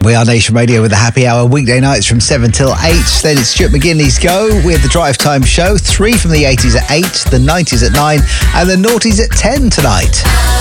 We are Nation Radio with the Happy Hour, weekday nights from 7 till 8. Then it's Stuart McGinley's Go with the Drive Time Show. 3 from the 80s at 8, the 90s at 9, and the noughties at 10 tonight.